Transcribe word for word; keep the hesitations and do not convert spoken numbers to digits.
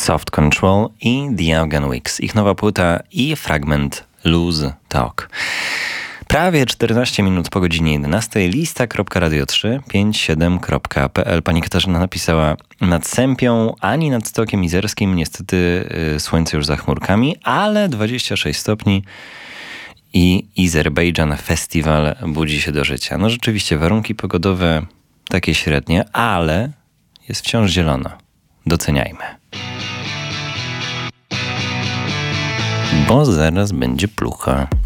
Soft Control i The Afghan Wigs. Ich nowa płyta i fragment Loose Talk. Prawie czternaście minut po godzinie jedenastej. Lista kropka radio trzy pięć siedem kropka p l. Pani Katarzyna napisała: nad Sępią ani nad Stokiem Izerskim niestety y, słońce już za chmurkami, ale dwadzieścia sześć stopni i Azerbejdżan Festiwal budzi się do życia. No rzeczywiście warunki pogodowe takie średnie, ale jest wciąż zielono. Doceniajmy. Bo zaraz będzie plucha.